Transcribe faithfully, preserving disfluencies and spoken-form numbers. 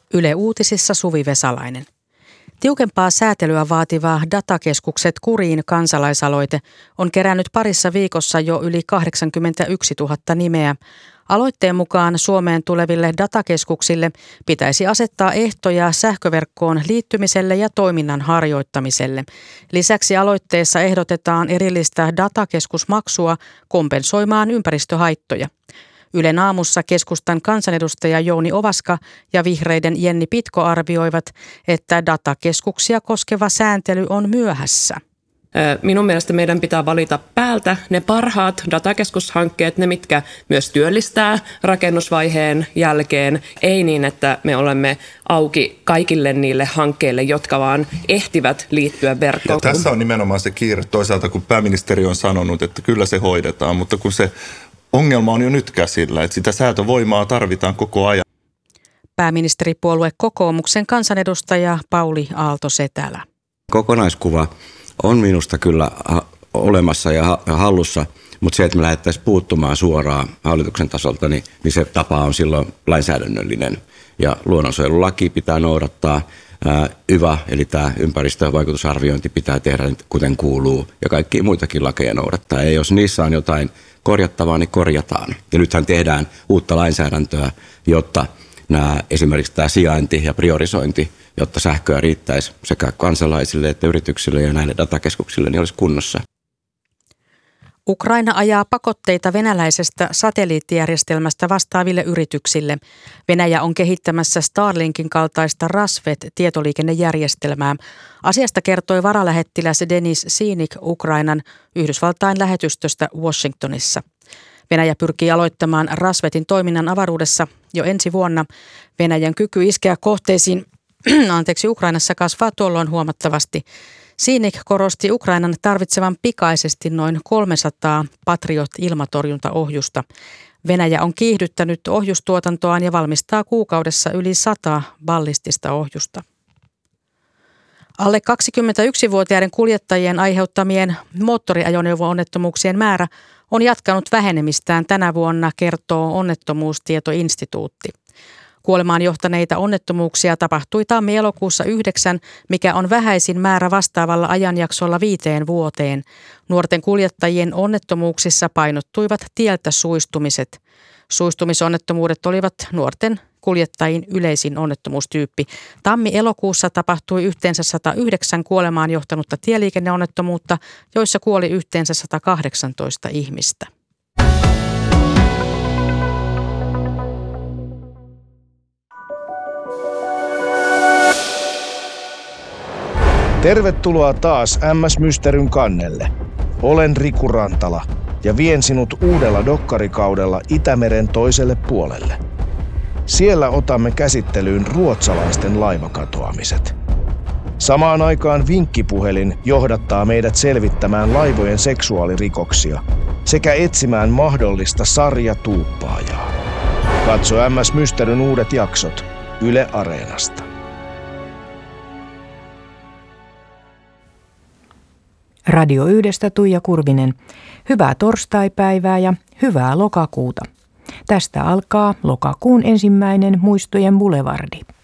Yle Uutisissa Suvi Vesalainen. Tiukempaa säätelyä vaativa Datakeskukset kuriin kansalaisaloite on kerännyt parissa viikossa jo yli kahdeksankymmentäyksituhatta nimeä. Aloitteen mukaan Suomeen tuleville datakeskuksille pitäisi asettaa ehtoja sähköverkkoon liittymiselle ja toiminnan harjoittamiselle. Lisäksi aloitteessa ehdotetaan erillistä datakeskusmaksua kompensoimaan ympäristöhaittoja. Ylen aamussa keskustan kansanedustaja Jouni Ovaska ja vihreiden Jenni Pitko arvioivat, että datakeskuksia koskeva sääntely on myöhässä. Minun mielestä meidän pitää valita päältä ne parhaat datakeskushankkeet, ne mitkä myös työllistää rakennusvaiheen jälkeen. Ei niin, että me olemme auki kaikille niille hankkeille, jotka vaan ehtivät liittyä verkkoon. Ja tässä on nimenomaan se kiire toisaalta, kun pääministeri on sanonut, että kyllä se hoidetaan, mutta kun se ongelma on jo nyt käsillä, että sitä säätövoimaa tarvitaan koko ajan. Pääministeripuolue Kokoomuksen kansanedustaja Pauli Aalto-Setälä. Kokonaiskuva on minusta kyllä olemassa ja hallussa, mutta se, että me lähdettäisiin puuttumaan suoraan hallituksen tasolta, niin, niin se tapa on silloin lainsäädännöllinen. Ja luonnonsuojelulaki pitää noudattaa, ää, Y V A, eli tämä ympäristövaikutusarviointi pitää tehdä kuten kuuluu, ja kaikkia muitakin lakeja noudattaa. Ja jos niissä on jotain korjattavaa, niin korjataan. Ja nythän tehdään uutta lainsäädäntöä, jotta nämä, esimerkiksi tämä sijainti ja priorisointi, jotta sähköä riittäisi sekä kansalaisille että yrityksille ja näille datakeskuksille, niin olisi kunnossa. Ukraina ajaa pakotteita venäläisestä satelliittijärjestelmästä vastaaville yrityksille. Venäjä on kehittämässä Starlinkin kaltaista Rasvet-tietoliikennejärjestelmää. Asiasta kertoi varalähettiläs Denis Siinik Ukrainan Yhdysvaltain lähetystöstä Washingtonissa. Venäjä pyrkii aloittamaan Rasvetin toiminnan avaruudessa jo ensi vuonna. Venäjän kyky iskeä kohteisiin anteeksi, Ukrainassa kasvaa tuolloin huomattavasti. Siinik korosti Ukrainan tarvitsevan pikaisesti noin kolmesataa Patriot-ilmatorjuntaohjusta. Venäjä on kiihdyttänyt ohjustuotantoaan ja valmistaa kuukaudessa yli sata ballistista ohjusta. Alle kaksikymmentäyksivuotiaiden kuljettajien aiheuttamien moottoriajoneuvo-onnettomuuksien määrä on jatkanut vähenemistään tänä vuonna, kertoo Onnettomuustietoinstituutti. Kuolemaan johtaneita onnettomuuksia tapahtui tammi-elokuussa yhdeksän, mikä on vähäisin määrä vastaavalla ajanjaksolla viiteen vuoteen. Nuorten kuljettajien onnettomuuksissa painottuivat tieltä suistumiset. Suistumisonnettomuudet olivat nuorten kuljettajien yleisin onnettomuustyyppi. Tammi-elokuussa tapahtui yhteensä sata yhdeksän kuolemaan johtanutta tieliikenneonnettomuutta, joissa kuoli yhteensä sata kahdeksantoista ihmistä. Tervetuloa taas M S Mysteryn kannelle. Olen Riku Rantala ja vien sinut uudella dokkarikaudella Itämeren toiselle puolelle. Siellä otamme käsittelyyn ruotsalaisten laivakatoamiset. Samaan aikaan vinkkipuhelin johdattaa meidät selvittämään laivojen seksuaalirikoksia sekä etsimään mahdollista sarjatuuppaajaa. Katso M S Mysteryn uudet jaksot Yle Areenasta. Radio yhdestä Tuija Kurvinen. Hyvää torstaipäivää ja hyvää lokakuuta. Tästä alkaa lokakuun ensimmäinen Muistojen Boulevardi.